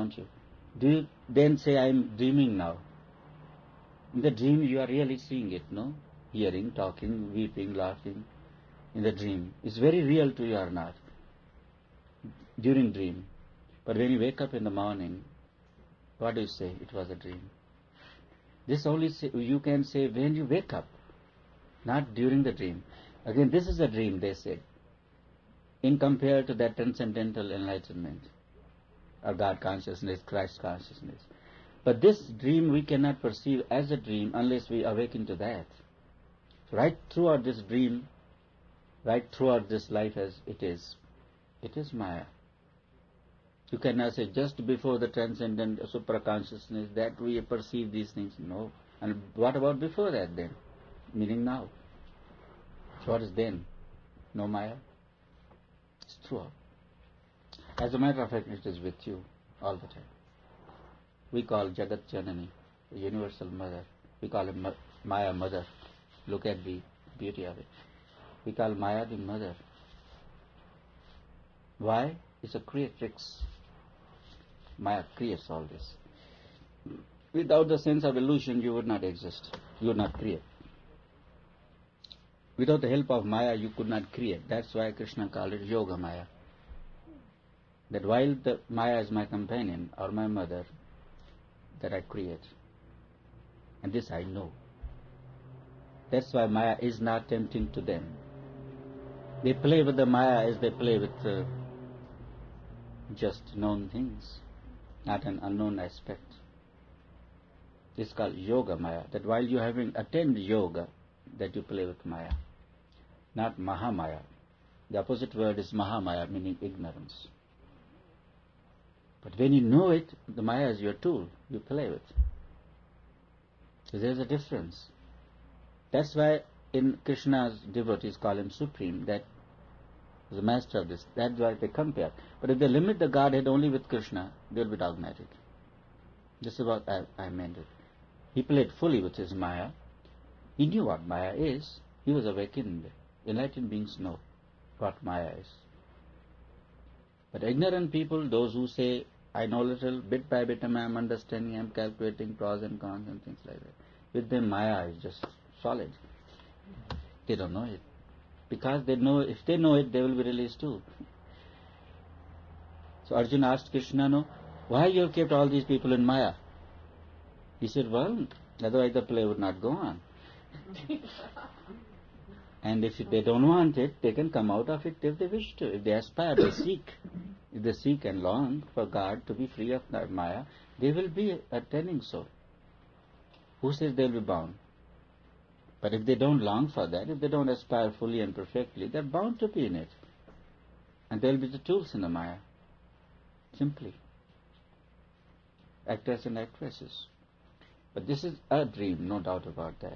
don't you? Do you then say, I am dreaming now? In the dream you are really seeing it, no? Hearing, talking, weeping, laughing. In the dream. It's very real to you or not? During dream. But when you wake up in the morning, what do you say? It was a dream. This only you can say when you wake up, not during the dream. Again, this is a dream, they say, in compared to that transcendental enlightenment, or God consciousness, Christ consciousness. But this dream we cannot perceive as a dream unless we awaken to that. So right throughout this dream, right throughout this life as it is Maya. You cannot say just before the transcendent supra-consciousness that we perceive these things. No. And what about before that then? Meaning now. So what is then? No Maya? It's throughout. As a matter of fact, it is with you all the time. We call Jagat Janani, the universal mother. We call it Maya mother. Look at the beauty of it. We call Maya the mother. Why? It's a creatrix. Maya creates all this. Without the sense of illusion, you would not exist. You would not create. Without the help of Maya, you could not create. That's why Krishna called it Yoga Maya. That while the Maya is my companion or my mother, that I create. And this I know. That's why Maya is not tempting to them. They play with the Maya as they play with just known things, not an unknown aspect. It's called Yoga Maya, that while you having attained yoga, that you play with Maya, not Mahamaya. The opposite word is Mahamaya, meaning ignorance. But when you know it, the Maya is your tool, you play with. So there's a difference. That's why in Krishna's devotees call him Supreme, that is the master of this. That's why they compare. But if they limit the Godhead only with Krishna, they'll be dogmatic. This is what I meant it. He played fully with his Maya. He knew what Maya is. He was awakened. Enlightened beings know what Maya is. But ignorant people, those who say, I know little, bit by bit I am understanding, I am calculating pros and cons and things like that. With them Maya is just solid. They don't know it. Because they know, if they know it, they will be released too. So Arjuna asked Krishna, no, why you have kept all these people in Maya? He said, well, otherwise the play would not go on. And if they don't want it, they can come out of it if they wish to. If they aspire, they seek. If they seek and long for God to be free of that Maya, they will be attaining so. Who says they will be bound? But if they don't long for that, if they don't aspire fully and perfectly, they are bound to be in it. And they will be the tools in the Maya. Simply. Actors and actresses. But this is a dream, no doubt about that.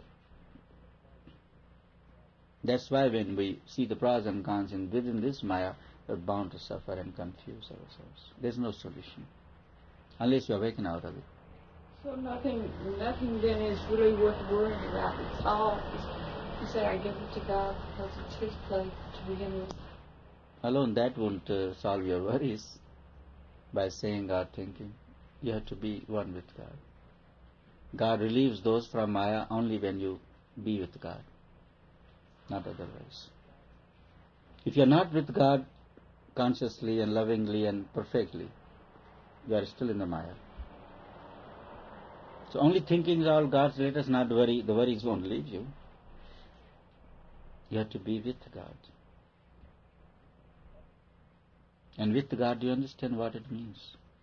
That's why when we see the pros and cons within this Maya, we're bound to suffer and confuse ourselves. There's no solution. Unless you awaken out of it. So nothing then is really worth worrying about. It's all, you say, I give it to God because it's His play to begin with. Alone that won't solve your worries by saying or thinking. You have to be one with God. God relieves those from Maya only when you be with God, not otherwise. If you are not with God consciously and lovingly and perfectly, you are still in the Maya. So only thinking is all God's, let us not worry, the worries won't leave you. You have to be with God. And with God, do you understand what it means?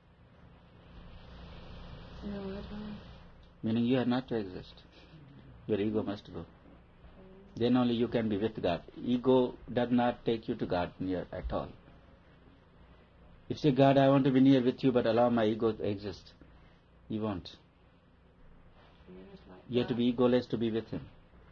No, I don't. Meaning you are not to exist. Your ego must go. Then only you can be with God. Ego does not take you to God near at all. If you say, God, I want to be near with you, but allow my ego to exist, He won't. You have to be egoless to be with Him.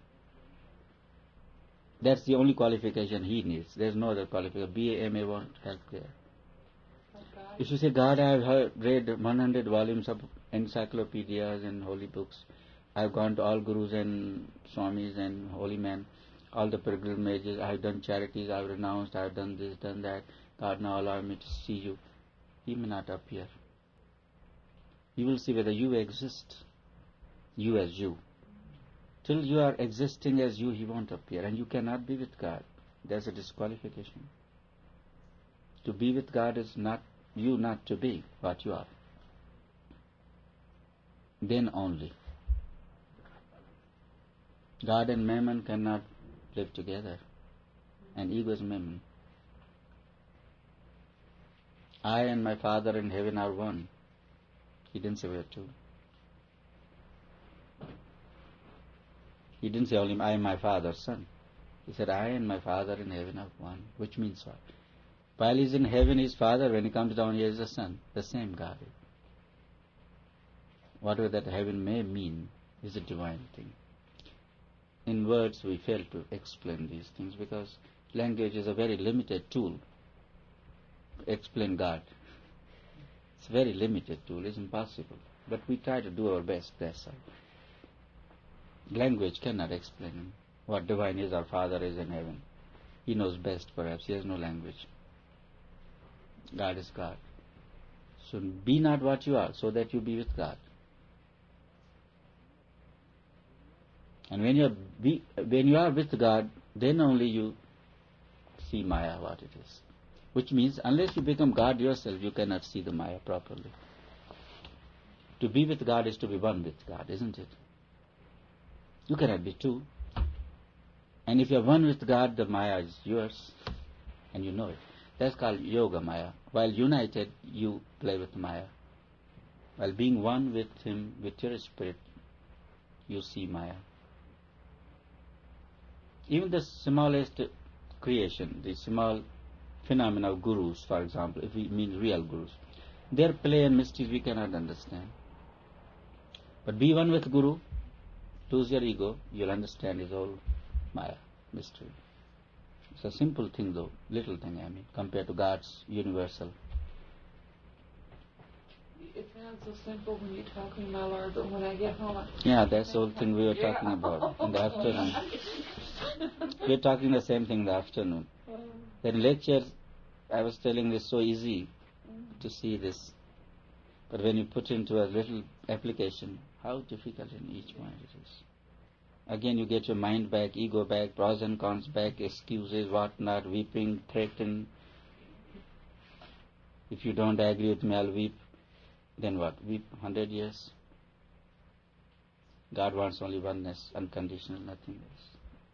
That's the only qualification He needs. There's no other qualification. BA, MA won't help there. If you say, God, I have read 100 volumes of encyclopedias and holy books. I have gone to all gurus and swamis and holy men, all the pilgrimages. I have done charities. I have renounced. I have done this, done that. God, now allow me to see you. He may not appear. You will see whether you exist, you as you. Till you are existing as you, He won't appear, and you cannot be with God. There's a disqualification. To be with God is not you not to be what you are. Then only. God and mammon cannot live together, and ego is mammon. I and my Father in heaven are one. He didn't say we're two. He didn't say only I and my Father's Son. He said I and my Father in heaven are one, which means what? While He's in heaven, His Father. When He comes down here, is the Son, the same God. Whatever that heaven may mean is a divine thing. In words, we fail to explain these things because language is a very limited tool to explain God. It's a very limited tool. It's impossible. But we try to do our best, that's all. Language cannot explain Him. What divine is, our Father is in heaven. He knows best, perhaps. He has no language. God is God. So be not what you are, so that you be with God. And when you are with God, then only you see Maya, what it is. Which means, unless you become God yourself, you cannot see the Maya properly. To be with God is to be one with God, isn't it? You cannot be two. And if you are one with God, the Maya is yours, and you know it. That's called Yoga Maya. While united, you play with Maya. While being one with Him, with your spirit, you see Maya. Even the smallest creation, the small phenomena of gurus, for example, if we mean real gurus, their play and mysteries we cannot understand. But be one with Guru, lose your ego, you'll understand his whole Maya, mystery. It's a simple thing though, little thing I mean, compared to God's universal. It sounds so simple when you're talking, my Lord, but when I get home... Yeah, that's the whole thing we were talking about in the afternoon. We're talking the same thing in the afternoon. Then lectures, I was telling it's so easy to see this. But when you put into a little application, how difficult in each point it is. Again, you get your mind back, ego back, pros and cons back, excuses, whatnot, weeping, threaten. If you don't agree with me, I'll weep. Then what? Weep 100 years? God wants only oneness, unconditional, nothing else.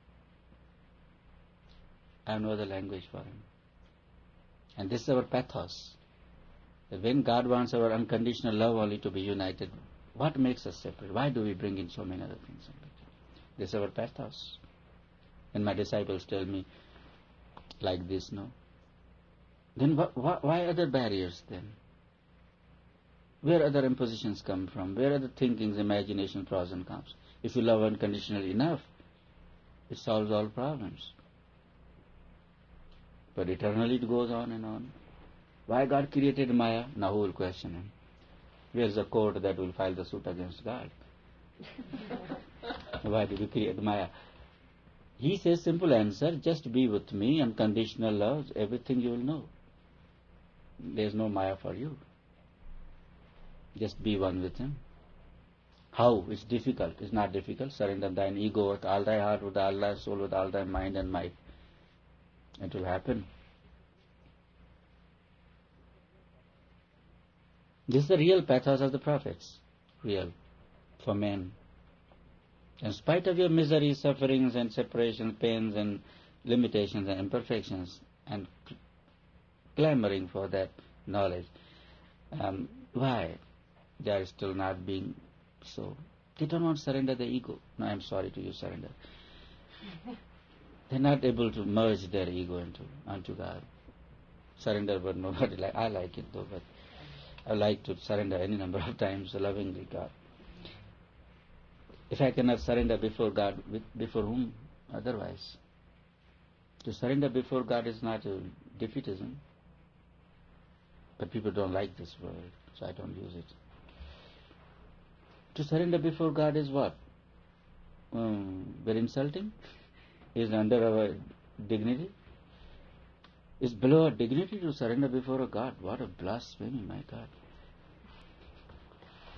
I have no other language for Him. And this is our pathos. That when God wants our unconditional love only to be united, what makes us separate? Why do we bring in so many other things? This is our pathos. And my disciples tell me like this, no? Then why other barriers then? Where other impositions come from? Where other thinkings, imagination, pros and cons? If you love unconditionally enough, it solves all problems. But eternally it goes on and on. Why God created Maya? Now who will question Him? Where is the court that will file the suit against God? Why did He create Maya? He says, simple answer, just be with me, unconditional love, everything you will know. There is no Maya for you. Just be one with Him. How? It's difficult. It's not difficult. Surrender thine ego with all thy heart, with all thy soul, with all thy mind and might. It will happen. This is the real pathos of the prophets. Real. For men. In spite of your misery, sufferings and separations, pains and limitations and imperfections, and clamoring for that knowledge, why? They are still not being so. They don't want to surrender the ego. No, I'm sorry to you, surrender. They're not able to merge their ego unto God. Surrender, but nobody like. I like it though, but I like to surrender any number of times lovingly, God. If I cannot surrender before God, before whom otherwise? To surrender before God is not a defeatism. But people don't like this word, so I don't use it. To surrender before God is what? Very insulting? Is under our dignity? Is below our dignity to surrender before a God? What a blasphemy, my God.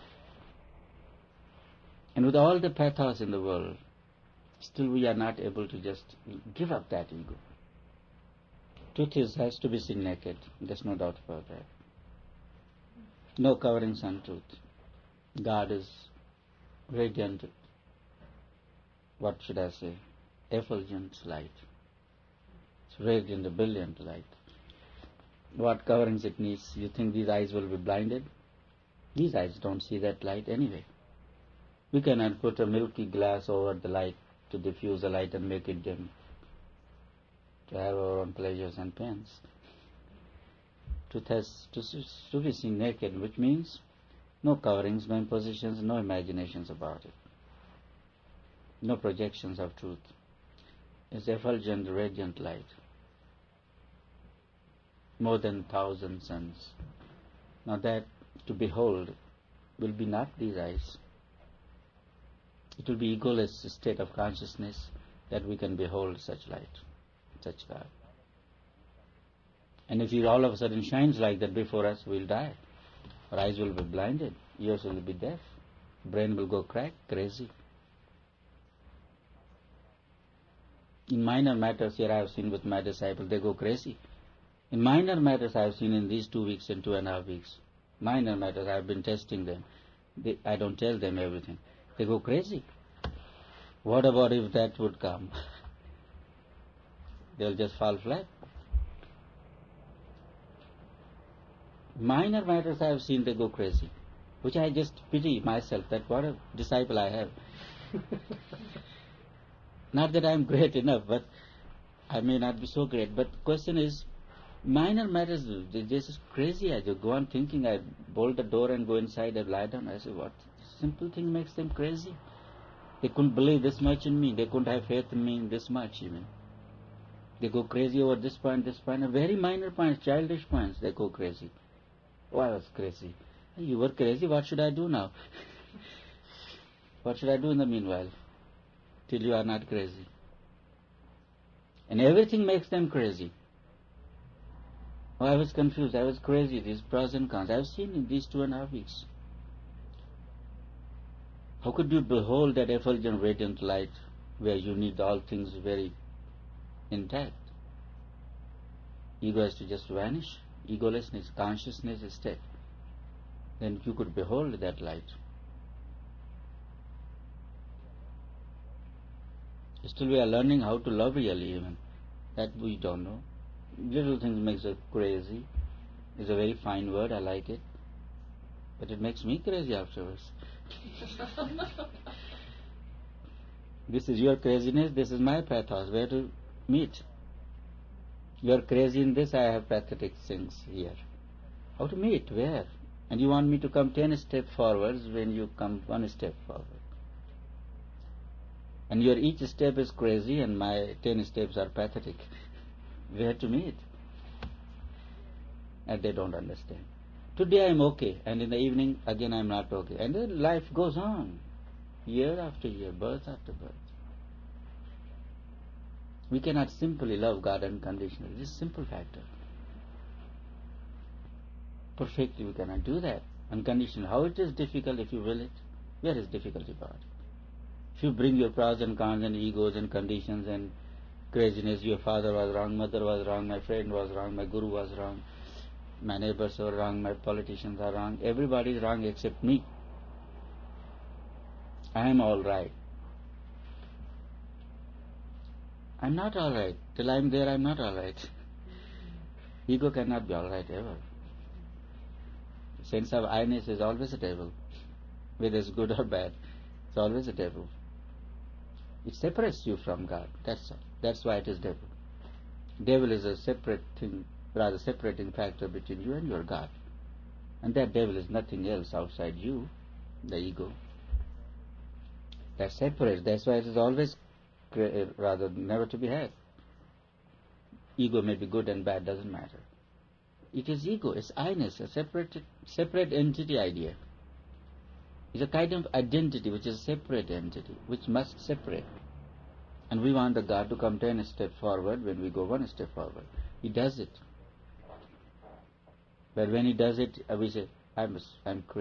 And with all the pathos in the world, still we are not able to just give up that ego. Truth has to be seen naked. There's no doubt about that. No coverings on truth. God is radiant, what should I say, effulgent light. It's radiant, a brilliant light. What coverings it needs? You think these eyes will be blinded? These eyes don't see that light anyway. We cannot put a milky glass over the light to diffuse the light and make it dim, to have our own pleasures and pains. Truth has to be seen naked, which means no coverings, no impositions, no imaginations about it. No projections of truth. It's effulgent, radiant light. More than 1,000 suns. Now that to behold will be not these eyes. It will be egoless state of consciousness that we can behold such light, such God. And if He all of a sudden shines like that before us, we'll die. Our eyes will be blinded, ears will be deaf, brain will go crazy. In minor matters, here I have seen with my disciples, they go crazy. In minor matters I have seen in these 2 weeks and 2.5 weeks. Minor matters, I have been testing them. I don't tell them everything. They go crazy. What about if that would come? They'll just fall flat. Minor matters I have seen, they go crazy. Which I just pity myself, that what a disciple I have. Not that I am great enough, but I may not be so great. But the question is, minor matters, they're just crazy. I just go on thinking, I bolt the door and go inside and lie down. I say, what simple thing makes them crazy? They couldn't believe this much in me. They couldn't have faith in me this much even. They go crazy over this point, very minor points, childish points, they go crazy. Oh, I was crazy. You were crazy, what should I do now? What should I do in the meanwhile? Till you are not crazy. And everything makes them crazy. Oh, I was confused, I was crazy, these pros and cons. I have seen in these 2.5 weeks. How could you behold that effulgent radiant light where you need all things very intact? Ego has to just vanish. Egolessness, consciousness is dead. Then you could behold that light. Still we are learning how to love really even. That we don't know. Little things makes us crazy. It's a very fine word, I like it. But it makes me crazy afterwards. This is your craziness, this is my pathos. Where to meet? You are crazy in this, I have pathetic things here. How to meet? Where? And you want me to come 10 steps forwards when you come 1 step forward. And your each step is crazy and my 10 steps are pathetic. Where to meet? And they don't understand. Today I am okay, and in the evening again I am not okay. And then life goes on, year after year, birth after birth. We cannot simply love God unconditionally. This is a simple factor. Perfectly we cannot do that. Unconditional. How it is difficult if you will it? Where is difficulty about it? If you bring your pros and cons and egos and conditions and craziness, your father was wrong, mother was wrong, my friend was wrong, my guru was wrong, my neighbors are wrong, my politicians are wrong, everybody is wrong except me. I am all right. I am not all right. Till I am there, I am not all right. Ego cannot be all right ever. Sense of I-ness is always a devil. Whether it's good or bad, it's always a devil. It separates you from God. That's all. That's why it is devil. Devil is a separate thing, rather separating factor between you and your God. And that devil is nothing else outside you, the ego. That separates. That's why it is always rather never to be had. Ego may be good and bad, doesn't matter. It is ego, it's I-ness, a separate entity idea. It's a kind of identity which is a separate entity, which must separate. And we want the God to come 10 steps forward when we go 1 step forward. He does it. But when He does it, we say, I'm crazy.